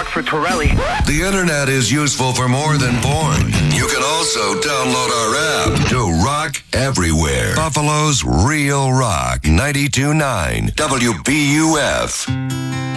Rock for Torelli. The internet is useful for more than porn. You can also download our app to rock everywhere. Buffalo's Real Rock 92.9 WBUF.